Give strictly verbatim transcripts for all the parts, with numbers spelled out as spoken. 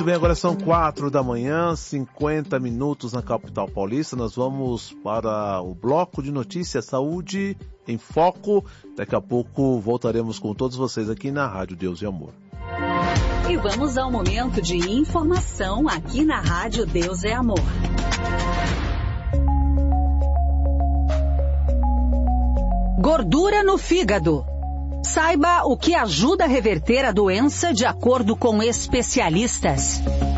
Muito bem, agora são quatro da manhã, cinquenta minutos na capital paulista. Nós vamos para o bloco de notícias Saúde em Foco. Daqui a pouco voltaremos com todos vocês aqui na Rádio Deus e Amor. E vamos ao momento de informação aqui na Rádio Deus é Amor. Gordura no fígado. Saiba o que ajuda a reverter a doença de acordo com especialistas.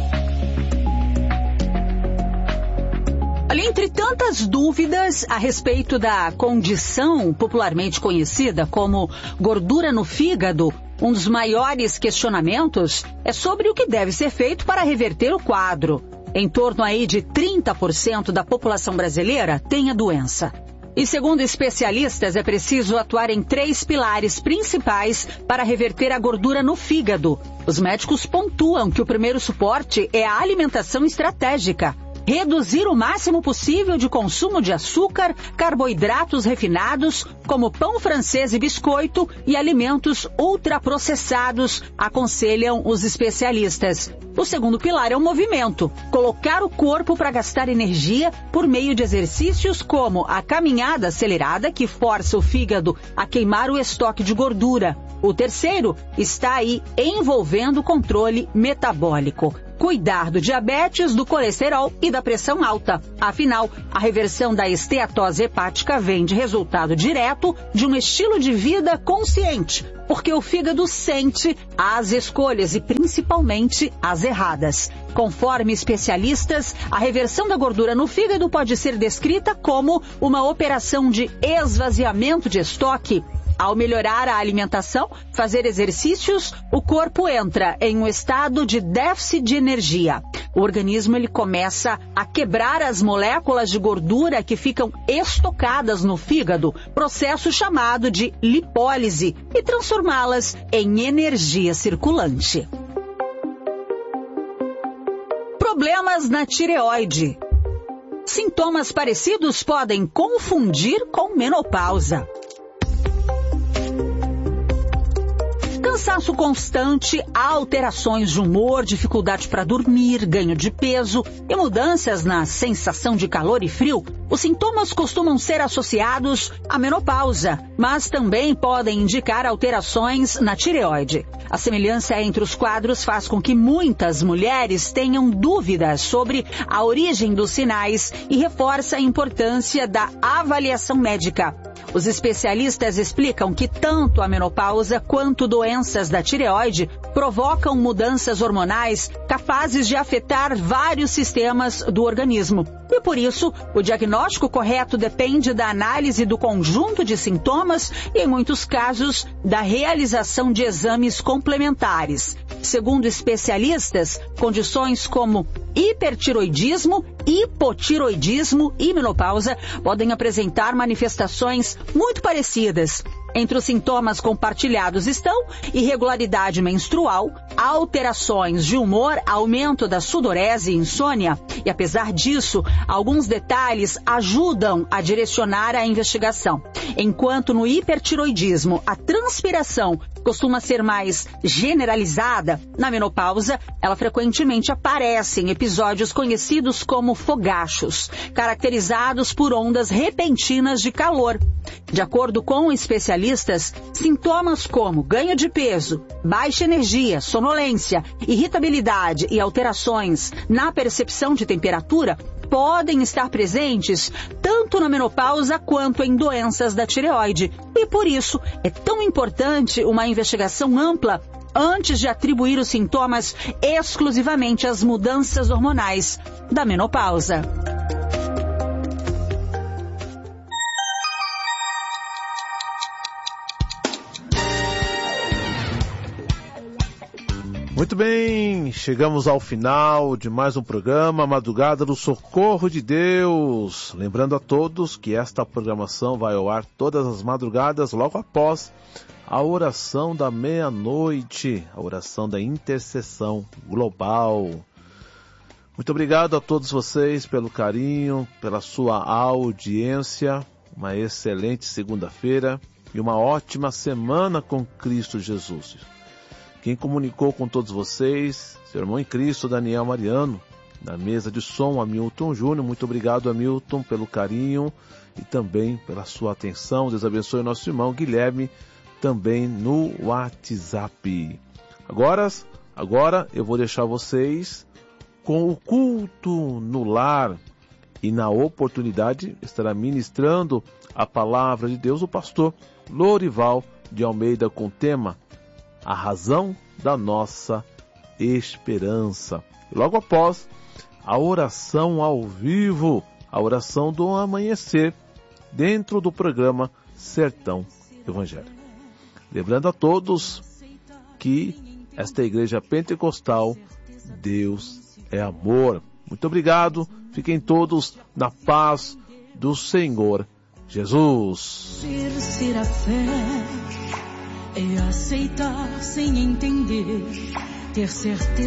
Olha, entre tantas dúvidas a respeito da condição popularmente conhecida como gordura no fígado, um dos maiores questionamentos é sobre o que deve ser feito para reverter o quadro. Em torno aí de trinta por cento da população brasileira tem a doença. E segundo especialistas, é preciso atuar em três pilares principais para reverter a gordura no fígado. Os médicos pontuam que o primeiro suporte é a alimentação estratégica. Reduzir o máximo possível de consumo de açúcar, carboidratos refinados, como pão francês e biscoito, e alimentos ultraprocessados, aconselham os especialistas. O segundo pilar é o movimento, colocar o corpo para gastar energia por meio de exercícios como a caminhada acelerada, que força o fígado a queimar o estoque de gordura. O terceiro está aí envolvendo o controle metabólico. Cuidar do diabetes, do colesterol e da pressão alta. Afinal, a reversão da esteatose hepática vem de resultado direto de um estilo de vida consciente, porque o fígado sente as escolhas e principalmente as erradas. Conforme especialistas, a reversão da gordura no fígado pode ser descrita como uma operação de esvaziamento de estoque. Ao melhorar a alimentação, fazer exercícios, o corpo entra em um estado de déficit de energia. O organismo ele começa a quebrar as moléculas de gordura que ficam estocadas no fígado, processo chamado de lipólise, e transformá-las em energia circulante. Problemas na tireoide. Sintomas parecidos podem confundir com menopausa. Cansaço constante, alterações de humor, dificuldade para dormir, ganho de peso e mudanças na sensação de calor e frio. Os sintomas costumam ser associados à menopausa, mas também podem indicar alterações na tireoide. A semelhança entre os quadros faz com que muitas mulheres tenham dúvidas sobre a origem dos sinais e reforça a importância da avaliação médica. Os especialistas explicam que tanto a menopausa quanto doenças da tireoide provocam mudanças hormonais capazes de afetar vários sistemas do organismo. E por isso, o diagnóstico correto depende da análise do conjunto de sintomas e, em muitos casos, da realização de exames complementares. Segundo especialistas, condições como hipertiroidismo, hipotiroidismo e menopausa podem apresentar manifestações muito parecidas. Entre os sintomas compartilhados estão irregularidade menstrual, alterações de humor, aumento da sudorese e insônia. E apesar disso, alguns detalhes ajudam a direcionar a investigação. Enquanto no hipertiroidismo a transpiração costuma ser mais generalizada, na menopausa ela frequentemente aparece em episódios conhecidos como fogachos, caracterizados por ondas repentinas de calor. De acordo com especialistas, sintomas como ganho de peso, baixa energia, sonolência, irritabilidade e alterações na percepção de temperatura podem estar presentes tanto na menopausa quanto em doenças da tireoide. E por isso é tão importante uma investigação ampla antes de atribuir os sintomas exclusivamente às mudanças hormonais da menopausa. Muito bem, chegamos ao final de mais um programa, Madrugada do Socorro de Deus. Lembrando a todos que esta programação vai ao ar todas as madrugadas, logo após a oração da meia-noite, a oração da intercessão global. Muito obrigado a todos vocês pelo carinho, pela sua audiência. Uma excelente segunda-feira e uma ótima semana com Cristo Jesus. Quem comunicou com todos vocês, seu irmão em Cristo, Daniel Mariano. Na mesa de som, Hamilton Júnior. Muito obrigado, Hamilton, pelo carinho e também pela sua atenção. Deus abençoe o nosso irmão Guilherme, também no WhatsApp. Agora, agora eu vou deixar vocês com o culto no lar. E na oportunidade estará ministrando a palavra de Deus o pastor Lorival de Almeida com o tema A Razão da Nossa Esperança. E logo após, a oração ao vivo, a oração do amanhecer, dentro do programa Sertão Evangélico. Lembrando a todos que esta igreja pentecostal, Deus é amor. Muito obrigado, fiquem todos na paz do Senhor Jesus. Ser a fé é aceitar sem entender, ter certeza.